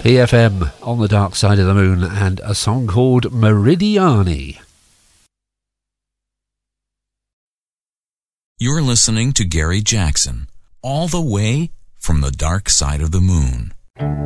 PFM on the Dark Side of the Moon and a song called Meridiani. You're listening to Gary Jackson, all the way from the dark side of the moon.